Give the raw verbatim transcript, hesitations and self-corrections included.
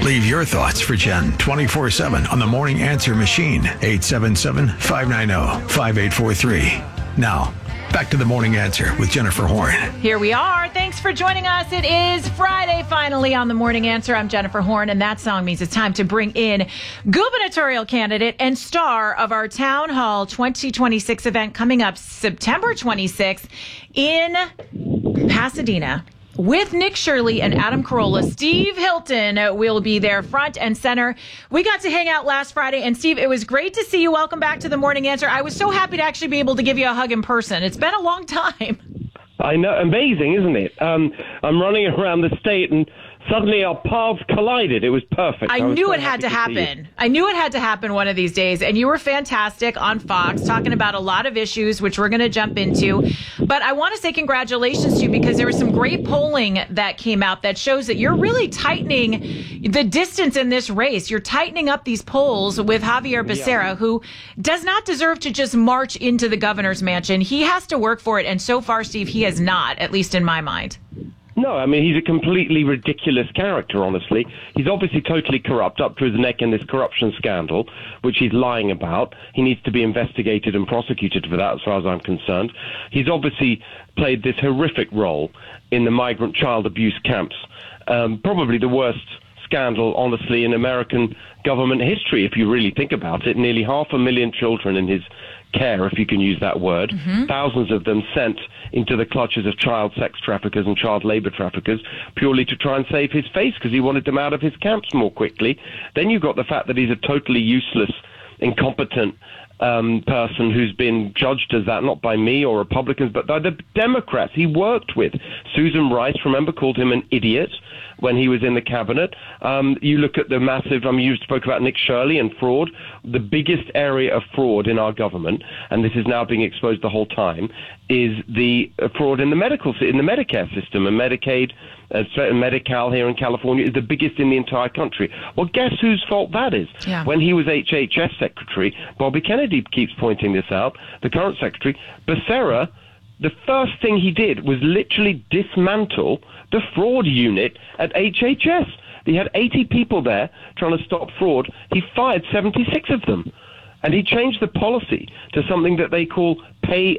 Leave your thoughts for Jen twenty-four seven on the Morning Answer machine, eight seven seven, five nine zero, five eight four three. Now, back to the Morning Answer with Jennifer Horn. Here we are. Thanks for joining us. It is Friday, finally, on the Morning Answer. I'm Jennifer Horn, and that song means it's time to bring in gubernatorial candidate and star of our Town Hall twenty twenty-six event coming up September twenty-sixth in Pasadena. With Nick Shirley and Adam Carolla, Steve Hilton will be there front and center. We got to hang out last Friday, and Steve, it was great to see you. Welcome back to the Morning Answer. I was so happy to actually be able to give you a hug in person. It's been a long time. I know, amazing, isn't it? Um, I'm running around the state, and suddenly our paths collided. It was perfect. I, I knew so it had to, to happen. I knew it had to happen one of these days. And you were fantastic on Fox, talking about a lot of issues, which we're going to jump into. But I want to say congratulations to you, because there was some great polling that came out that shows that you're really tightening the distance in this race. You're tightening up these polls with Xavier Becerra, yeah. who does not deserve to just march into the governor's mansion. He has to work for it. And so far, Steve, he has not, at least in my mind. No, I mean, he's a completely ridiculous character, honestly. He's obviously totally corrupt, up to his neck in this corruption scandal, which he's lying about. He needs to be investigated and prosecuted for that, as far as I'm concerned. He's obviously played this horrific role in the migrant child abuse camps. Um, probably the worst scandal, honestly, in American government history, if you really think about it. Nearly half a million children in his care, if you can use that word. Mm-hmm. Thousands of them sent into the clutches of child sex traffickers and child labor traffickers purely to try and save his face because he wanted them out of his camps more quickly. Then you've got the fact that he's a totally useless, incompetent um, person who's been judged as that, not by me or Republicans, but by the Democrats he worked with. Susan Rice, remember, called him an idiot when he was in the cabinet. Um, you look at the massive, I mean, you spoke about Nick Shirley and fraud. The biggest area of fraud in our government, and this is now being exposed the whole time, is the fraud in the medical, in the Medicare system, and Medicaid, uh, Medi-Cal here in California is the biggest in the entire country. Well, guess whose fault that is? Yeah. When he was H H S secretary, Bobby Kennedy keeps pointing this out, the current secretary, Becerra, the first thing he did was literally dismantle the fraud unit at H H S. He had eighty people there trying to stop fraud. He fired seventy-six of them. And he changed the policy to something that they call pay